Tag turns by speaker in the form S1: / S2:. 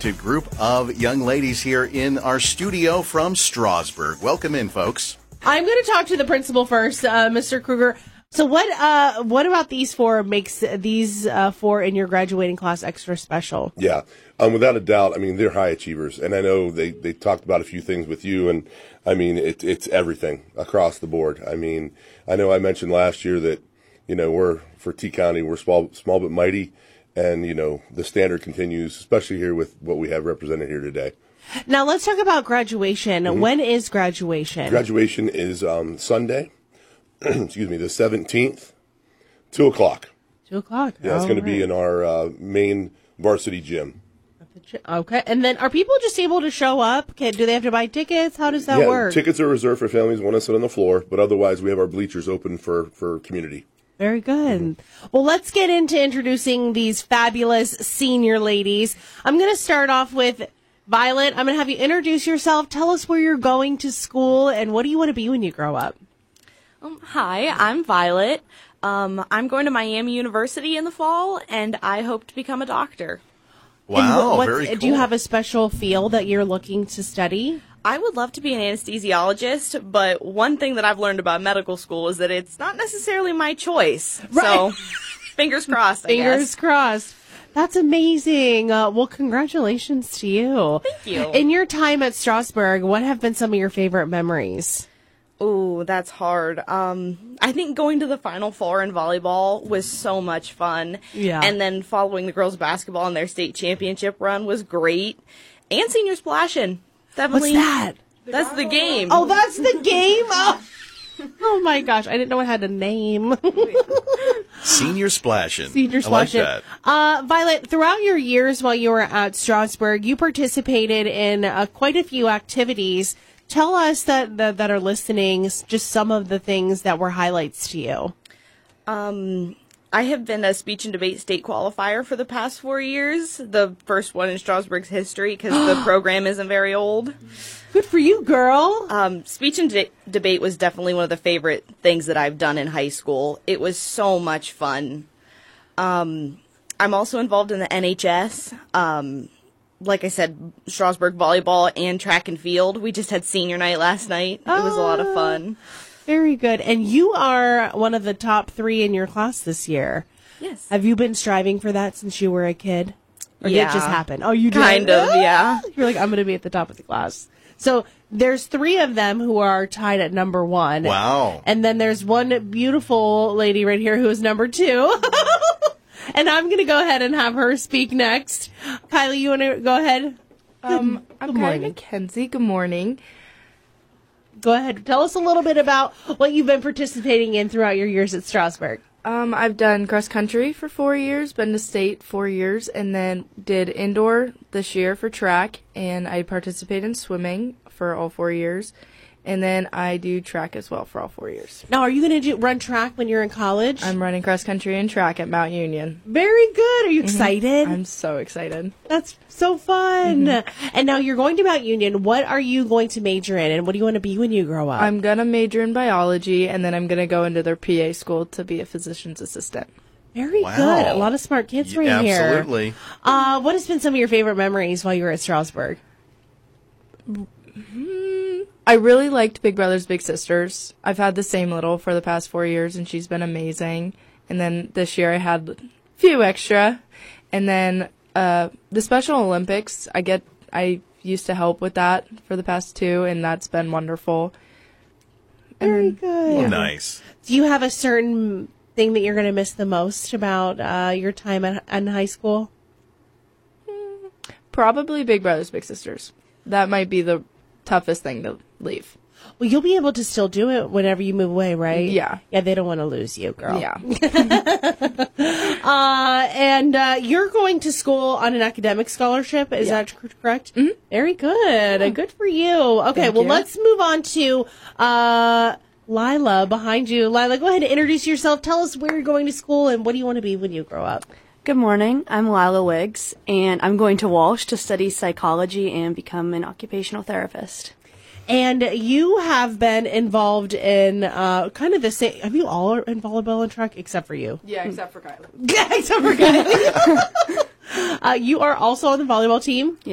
S1: talented group of young ladies here in our studio from Strasburg. Welcome in, folks.
S2: I'm going to talk to the principal first, Mr. Kruger. So what about these four makes these four in your graduating class extra special?
S3: Yeah, without a doubt. I mean, they're high achievers, and I know they talked about a few things with you, and I mean, it's everything across the board. I mean, I know I mentioned last year that, we're, for T County, we're small but mighty, and, the standard continues, especially here with what we have represented here today.
S2: Now, let's talk about graduation. Mm-hmm. When is graduation?
S3: Graduation is Sunday, excuse me, the 17th, 2 o'clock.
S2: 2 o'clock.
S3: Yeah, it's going to be in our main varsity gym.
S2: Okay. And then are people just able to show up? Do they have to buy tickets? How does that work?
S3: Tickets are reserved for families who want to sit on the floor, but otherwise we have our bleachers open for community.
S2: Very good. Mm-hmm. Well, let's get into introducing these fabulous senior ladies. I'm going to start off with Violet. I'm going to have you introduce yourself. Tell us where you're going to school and what do you want to be when you grow up?
S4: Hi, I'm Violet. I'm going to Miami University in the fall, and I hope to become a doctor.
S1: Wow, very cool.
S2: Do you have a special field that you're looking to study?
S4: I would love to be an anesthesiologist, but one thing that I've learned about medical school is that it's not necessarily my choice. Right. So, fingers crossed, I guess.
S2: Fingers crossed. That's amazing. Well, congratulations to you.
S4: Thank you.
S2: In your time at Strasburg, what have been some of your favorite memories?
S4: Ooh, that's hard. I think going to the Final Four in volleyball was so much fun.
S2: Yeah.
S4: And then following the girls' basketball in their state championship run was great. And senior splashing. Definitely.
S2: What's that?
S4: That's the game.
S2: Oh, that's the game? Oh my gosh. I didn't know it had a name.
S1: Senior splashing.
S2: Senior splashing.
S1: I like that.
S2: Violet, throughout your years while you were at Strasburg, you participated in quite a few activities. Tell us that are listening just some of the things that were highlights to you.
S4: I have been a speech and debate state qualifier for the past 4 years. The first one in Strasburg's history because the program isn't very old.
S2: Good for you, girl.
S4: Speech and debate was definitely one of the favorite things that I've done in high school. It was so much fun. I'm also involved in the NHS. Like I said, Strasburg volleyball and track and field. We just had senior night last night. It was a lot of fun.
S2: Very good. And you are one of the top 3 in your class this year.
S4: Yes.
S2: Have you been striving for that since you were a kid? Or did it just happen? Oh, you did?
S4: Kind of, yeah.
S2: You're like, I'm going to be at the top of the class. So there's 3 of them who are tied at number 1.
S1: Wow.
S2: And then there's one beautiful lady right here who is number 2. And I'm going to go ahead and have her speak next. Kylie, you want to go ahead?
S5: I'm Kylie Mackenzie. Good morning.
S2: Go ahead. Tell us a little bit about what you've been participating in throughout your years at Strasburg.
S5: I've done cross country for 4 years, been to state 4 years, and then did indoor this year for track, and I participated in swimming for all 4 years. And then I do track as well for all 4 years.
S2: Now, are you going to run track when you're in college?
S5: I'm running cross country and track at Mount Union.
S2: Very good. Are you excited?
S5: I'm so excited.
S2: That's so fun. And now you're going to Mount Union. What are you going to major in, and what do you want to be when you grow up?
S5: I'm going to major in biology, and then I'm going to go into their PA school to be a physician's assistant.
S2: Very good. A lot of smart kids here.
S1: Absolutely.
S2: What has been some of your favorite memories while you were at Strasburg?
S5: I really liked Big Brothers Big Sisters. I've had the same little for the past 4 years, and she's been amazing. And then this year I had a few extra. And then the Special Olympics, I used to help with that for the past 2, and that's been wonderful.
S2: Very good.
S1: Yeah. Nice.
S2: Do you have a certain thing that you're going to miss the most about your time in high school?
S5: Probably Big Brothers Big Sisters. That might be the toughest thing to leave.
S2: Well, you'll be able to still do it whenever you move away, right?
S5: Yeah.
S2: Yeah, they don't want to lose you, girl.
S5: Yeah.
S2: And you're going to school on an academic scholarship, is that correct?
S5: Mm-hmm.
S2: Very good. Yeah. Good for you. Okay,
S5: Thank you.
S2: Let's move on to Lila behind you. Lila, go ahead and introduce yourself. Tell us where you're going to school and what do you want to be when you grow up.
S6: Good morning. I'm Lila Wiggs, and I'm going to Walsh to study psychology and become an occupational therapist.
S2: And you have been involved in kind of the same. Have you all in volleyball and track except for you?
S5: Yeah, except for Kylie.
S2: Yeah, except for Kylie. You are also on the volleyball team?